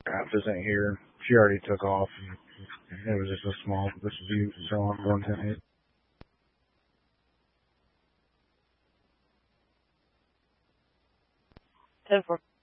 aircraft isn't here. She already took off. And it was just a small. This is you. So I'm 110. 10-4.